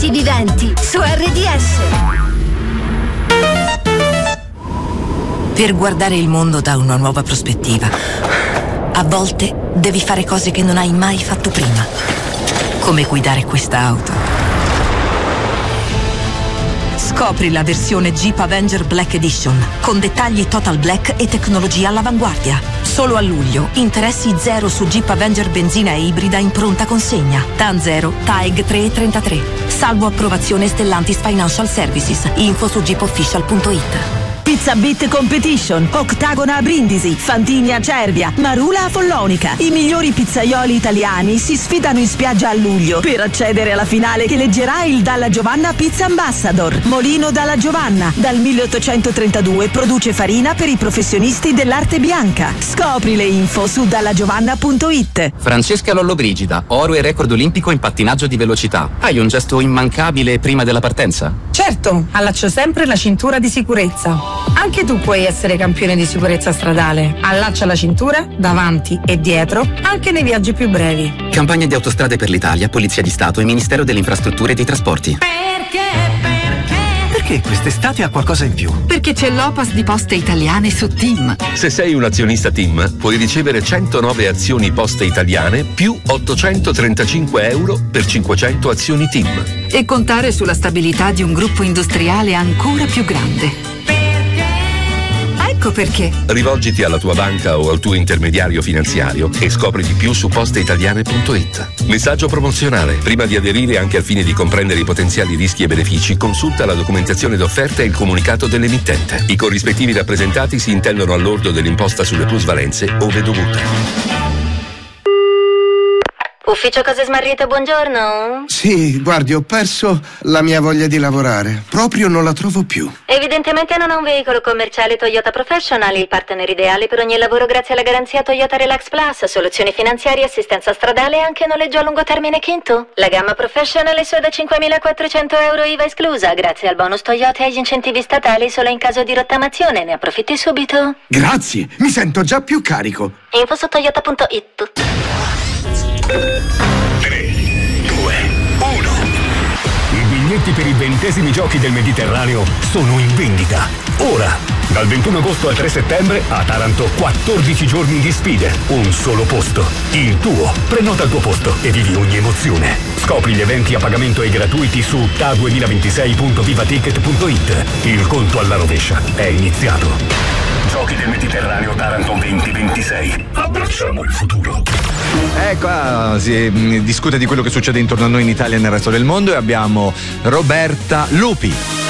Sensi viventi su RDS. Per guardare il mondo da una nuova prospettiva, a volte devi fare cose che non hai mai fatto prima, come guidare questa auto. Scopri la versione Jeep Avenger Black Edition, con dettagli total black e tecnologia all'avanguardia. Solo a luglio, interessi zero su Jeep Avenger benzina e ibrida in pronta consegna. TAN 0, TAEG 3,33. Salvo approvazione Stellantis Financial Services. Info su jeepofficial.it. Pizza Beat Competition, Octagona a Brindisi, Fantini a Cervia, Marula a Follonica. I migliori pizzaioli italiani si sfidano in spiaggia a luglio per accedere alla finale che eleggerà il Dalla Giovanna Pizza Ambassador. Molino Dalla Giovanna, dal 1832 produce farina per i professionisti dell'arte bianca. Scopri le info su dallagiovanna.it. Francesca Lollobrigida, oro e record olimpico in pattinaggio di velocità. Hai un gesto immancabile prima della partenza? Certo, allaccio sempre la cintura di sicurezza. Anche tu puoi essere campione di sicurezza stradale. Allaccia la cintura davanti e dietro, anche nei viaggi più brevi. Campagna di Autostrade per l'Italia, Polizia di Stato e Ministero delle Infrastrutture e dei Trasporti. Perché quest'estate ha qualcosa in più? Perché c'è l'Opas di Poste Italiane su TIM. Se sei un azionista TIM, puoi ricevere 109 azioni Poste Italiane più 835 euro per 500 azioni TIM. E contare sulla stabilità di un gruppo industriale ancora più grande. Ecco perché. Rivolgiti alla tua banca o al tuo intermediario finanziario e scopri di più su posteitaliane.it. Messaggio promozionale. Prima di aderire, anche al fine di comprendere i potenziali rischi e benefici, consulta la documentazione d'offerta e il comunicato dell'emittente. I corrispettivi rappresentati si intendono al lordo dell'imposta sulle plusvalenze ove dovute. Ufficio Cose Smarrite, buongiorno. Sì, guardi, ho perso la mia voglia di lavorare. Proprio non la trovo più. Evidentemente non ha un veicolo commerciale Toyota Professional, il partner ideale per ogni lavoro grazie alla garanzia Toyota Relax Plus, soluzioni finanziarie, assistenza stradale e anche noleggio a lungo termine Kinto. La gamma Professional è solo da 5.400 euro IVA esclusa, grazie al bonus Toyota e agli incentivi statali solo in caso di rottamazione. Ne approfitti subito. Grazie, mi sento già più carico. Info su toyota.it. 3, 2, 1. I biglietti per i 20esimi giochi del Mediterraneo sono in vendita. Ora, dal 21 agosto al 3 settembre, a Taranto 14 giorni di sfide, un solo posto. Il tuo. Prenota il tuo posto e vivi ogni emozione. Scopri gli eventi a pagamento e gratuiti su ta2026.vivaticket.it. Il conto alla rovescia è iniziato. Giochi del Mediterraneo Taranto 2026. Abbracciamo il futuro. Qua si discute di quello che succede intorno a noi in Italia e nel resto del mondo e abbiamo Roberta Lupi.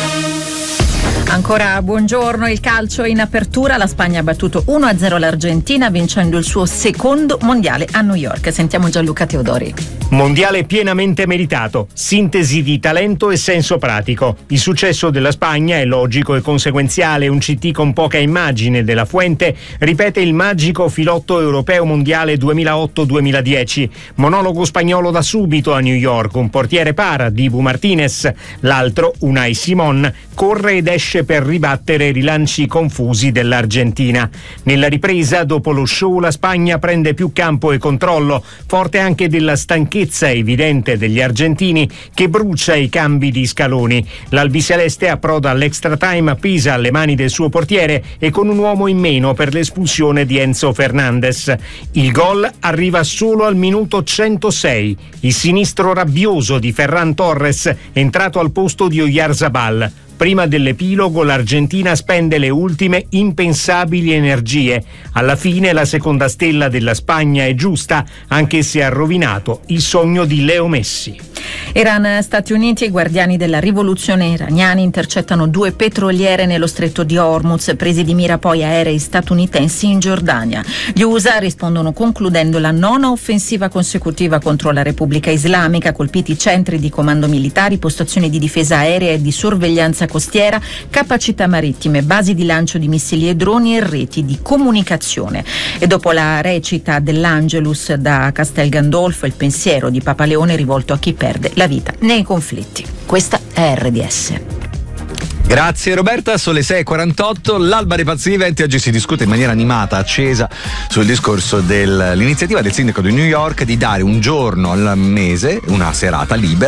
Ancora buongiorno, il calcio in apertura, la Spagna ha battuto 1-0 l'Argentina vincendo il suo secondo mondiale a New York. Sentiamo Gianluca Teodori. Mondiale pienamente meritato, sintesi di talento e senso pratico. Il successo della Spagna è logico e conseguenziale. Un CT con poca immagine della Fuente ripete il magico filotto europeo mondiale 2008-2010. Monologo spagnolo da subito a New York, un portiere para, Dibu Martinez, l'altro, Unai Simon, corre ed esce per ribattere rilanci confusi dell'Argentina. Nella ripresa, dopo lo show, la Spagna prende più campo e controllo, forte anche della stanchezza evidente degli argentini che brucia i cambi di scaloni. L'albiceleste approda all'extra time a Pisa alle mani del suo portiere e con un uomo in meno per l'espulsione di Enzo Fernandez. Il gol arriva solo al minuto 106. Il sinistro rabbioso di Ferran Torres, entrato al posto di Oyarzabal. Prima dell'epilogo l'Argentina spende le ultime impensabili energie. Alla fine la seconda stella della Spagna è giusta, anche se ha rovinato il sogno di Leo Messi. Iran, Stati Uniti e i guardiani della rivoluzione iraniani intercettano 2 petroliere nello stretto di Hormuz, presi di mira poi aerei statunitensi in Giordania. Gli USA rispondono concludendo la 9ª offensiva consecutiva contro la Repubblica Islamica, colpiti centri di comando militari, postazioni di difesa aerea e di sorveglianza costiera, capacità marittime, basi di lancio di missili e droni e reti di comunicazione. E dopo la recita dell'Angelus da Castel Gandolfo, il pensiero di Papa Leone rivolto a chi perde la vita nei conflitti. Questa è RDS. Grazie Roberta, sono le 6.48, l'Alba dei Pazzi Viventi. Oggi si discute in maniera animata, accesa, sul discorso dell'iniziativa del sindaco di New York di dare un giorno al mese, una serata libera